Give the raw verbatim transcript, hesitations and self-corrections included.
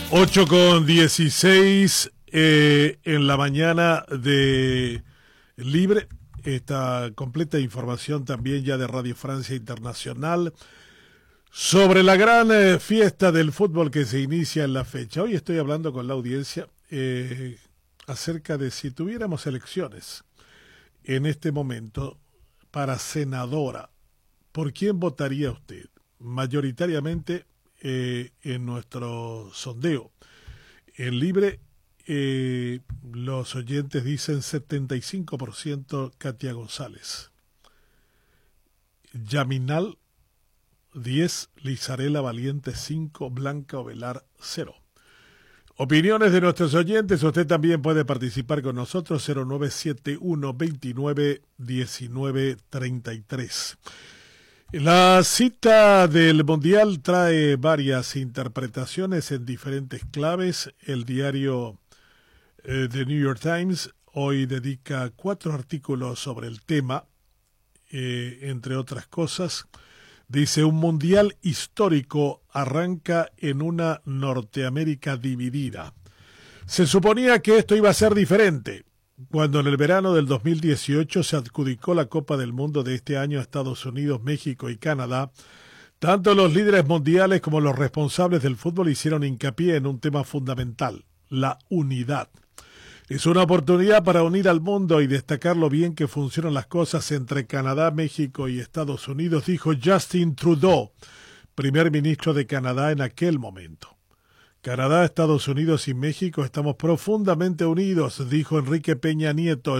ocho con dieciséis eh, en la mañana de Libre. Esta completa información también ya de Radio Francia Internacional sobre la gran eh, fiesta del fútbol que se inicia en la fecha. Hoy estoy hablando con la audiencia eh, acerca de si tuviéramos elecciones en este momento para senadora, ¿por quién votaría usted? Mayoritariamente eh, en nuestro sondeo en Libre, eh, los oyentes dicen setenta y cinco por ciento Katia González, Yaminal diez, Lizarela Valiente cinco, Blanca Ovelar cero. Opiniones de nuestros oyentes, usted también puede participar con nosotros, cero nueve siete uno veintinueve diecinueve treinta y tres. La cita del Mundial trae varias interpretaciones en diferentes claves. El diario eh, The New York Times hoy dedica cuatro artículos sobre el tema, eh, entre otras cosas. Dice, un Mundial histórico arranca en una Norteamérica dividida. Se suponía que esto iba a ser diferente. Cuando en el verano del dos mil dieciocho se adjudicó la Copa del Mundo de este año a Estados Unidos, México y Canadá, tanto los líderes mundiales como los responsables del fútbol hicieron hincapié en un tema fundamental, la unidad. Es una oportunidad para unir al mundo y destacar lo bien que funcionan las cosas entre Canadá, México y Estados Unidos, dijo Justin Trudeau, primer ministro de Canadá en aquel momento. Canadá, Estados Unidos y México estamos profundamente unidos, dijo Enrique Peña Nieto,